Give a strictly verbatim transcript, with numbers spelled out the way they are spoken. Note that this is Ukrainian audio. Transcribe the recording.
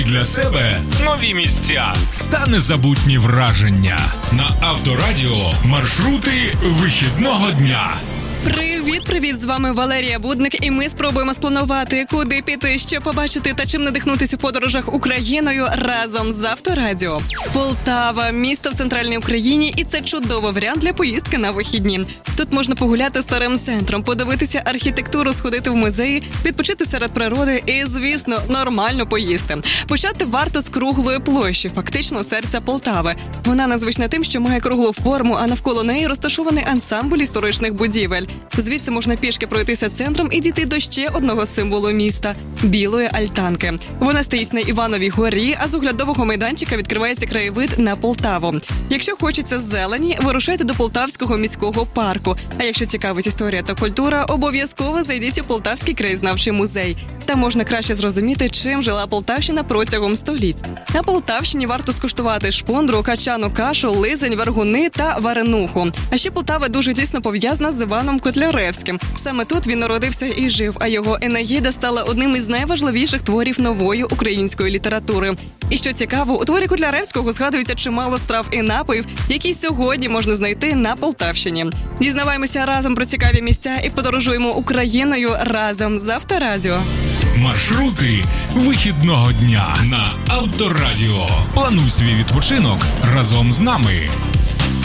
для себе нові місця та незабутні враження. На Авторадіо маршрути вихідного дня. Привіт-привіт, з вами Валерія Будник, і ми спробуємо спланувати, куди піти, що побачити та чим надихнутися у подорожах Україною разом з Авторадіо. Полтава – місто в центральній Україні, і це чудовий варіант для поїздки на вихідні. Тут можна погуляти старим центром, подивитися архітектуру, сходити в музеї, відпочити серед природи і, звісно, нормально поїсти. Почати варто з круглої площі, фактично серця Полтави. Вона незвична тим, що має круглу форму, а навколо неї розташований ансамбль історичних будівель. Звідси можна пішки пройтися центром і дійти до ще одного символу міста – Білої Альтанки. Вона стоїть на Івановій горі, а з оглядового майданчика відкривається краєвид на Полтаву. Якщо хочеться зелені, вирушайте до Полтавського міського парку. А якщо цікавить історія та культура, обов'язково зайдіть у Полтавський краєзнавчий музей. Там можна краще зрозуміти, чим жила Полтавщина протягом століть. На Полтавщині варто скуштувати шпундру, качану кашу, лизень, вергуни та варенуху. А ще Полтава дуже тісно пов'язана з Іваном Котляревським. Саме тут він народився і жив, а його «Енеїда» стала одним із найважливіших творів нової української літератури. І що цікаво, у творі Котляревського згадується чимало страв і напоїв, які сьогодні можна знайти на Полтавщині. Дізнаваємося разом про цікаві місця і подорожуємо Україною разом з Авторадіо. Маршрути вихідного дня на Авторадіо. Плануй свій відпочинок разом з нами.